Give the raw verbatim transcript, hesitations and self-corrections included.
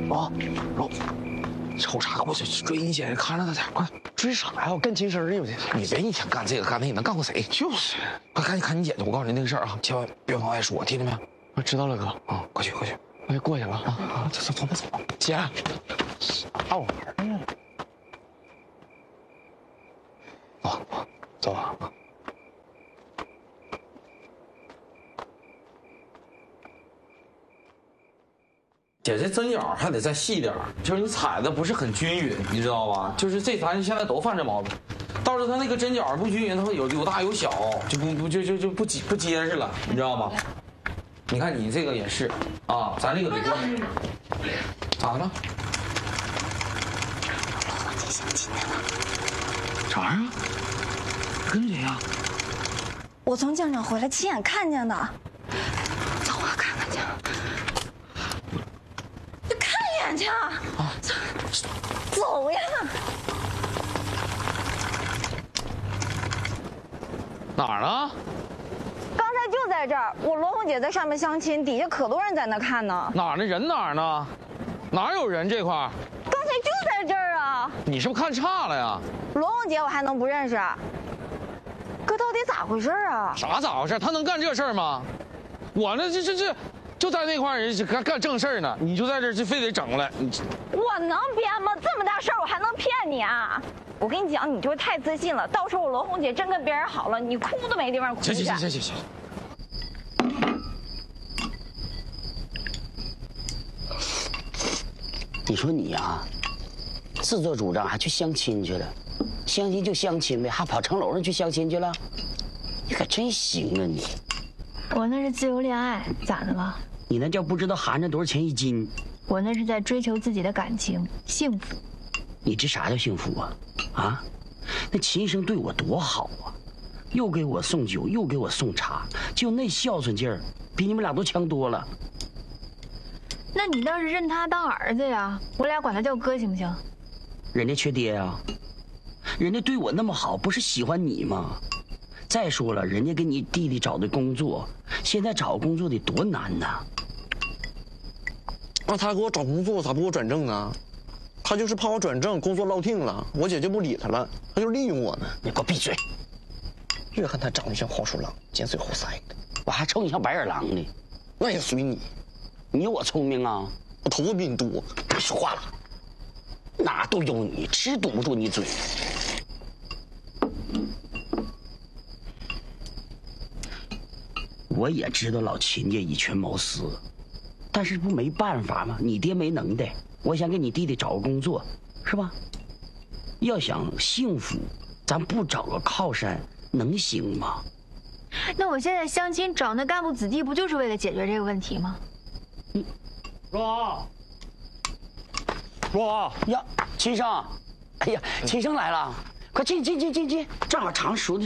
啊，老，瞅啥？我去追你姐，看着他点，快追啥呀？我干亲生的，我去！你别一天干这个干那，你能干过谁？就是，快赶紧看你姐去！我告诉你那个事儿啊，千万别往外说，听见没？我知道了，哥。啊，快去快去，我就过去了啊啊！走走走吧走吧，姐，啥玩意儿？走走啊！ 姐，这针脚还得再细点，就是你踩的不是很均匀，你知道吧？就是这咱现在都犯这毛病，到时候它那个针脚不均匀，它会有有大有小，就不不就就就不结不结实了，你知道吗？你看你这个也是啊，咱这个得过，咋的了？ 老姐相亲去了。 啥呀？跟谁呀？ 我从江上回来，亲眼看见的。走啊，看看去。你看一眼去啊！走，走呀！ 哪儿呢？ 刚才就在这儿，我罗红姐在上面相亲，底下可多人在那看呢。 哪儿呢？人哪儿呢？哪有人这块儿？ 刚才就在这儿啊！ 你是不是看差了呀？ 罗红姐我还能不认识？哥到底咋回事啊？ 啥咋回事？他能干这事儿吗？我呢，这这这，就在那块儿人干干正事儿呢，你就在这就非得整来，你我能编吗？这么大事儿我还能骗你啊？我跟你讲，你就是太自信了。到时候我罗红姐真跟别人好了，你哭都没地方哭去。 行行行行行行。 你说你呀，自作主张还去相亲去了，相亲就相亲呗，还跑城楼上去相亲去了，你可真行啊你！ 我那是自由恋爱，咋的了？ 你那叫不知道含着多少钱一斤。 我那是在追求自己的感情，幸福。 你这啥叫幸福啊？啊，那秦生对我多好啊，又给我送酒，又给我送茶，就那孝顺劲儿，比你们俩都强多了。 那你倒是认他当儿子呀，我俩管他叫哥行不行？ 人家缺爹呀，人家对我那么好，不是喜欢你吗？再说了，人家给你弟弟找的工作，现在找工作得多难呐。 那他给我找工作，咋不给我转正啊？他就是怕我转正，工作落听了，我姐就不理他了，他就利用我呢。 你给我闭嘴！ 越看他长得像黄鼠狼，尖嘴猴腮的， 我还瞅你像白眼狼呢。 那也随你。 你有我聪明啊？ 我头发比你多。 别说话了，哪都有你，只堵不住你嘴。我也知道老秦家以权谋私，但是不没办法吗？你爹没能耐，我想给你弟弟找个工作，是吧？要想幸福，咱不找个靠山能行吗？ 那我现在相亲找那干部子弟，不就是为了解决这个问题吗？ 嗯， 若若呀，秦生，哎呀，秦生来了，快进进进进进，正好常熟的。